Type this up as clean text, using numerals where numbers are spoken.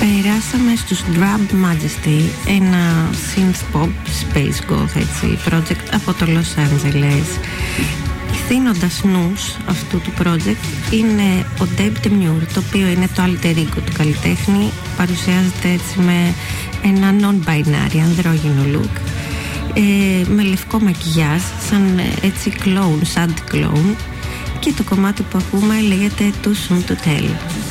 περάσαμε στους Drab Majesty, ένα synth pop space goth έτσι, project από το Los Angeles. Ηθήνοντας νους αυτού του project είναι ο Deb Demure, το οποίο είναι το alter ego του καλλιτέχνη. Παρουσιάζεται έτσι με ένα non-binary ανδρόγυνο look, με λευκό μακιγιάζ, σαν έτσι clown, sad clown, και το κομμάτι που ακούμε λέγεται Too Soon To Tell.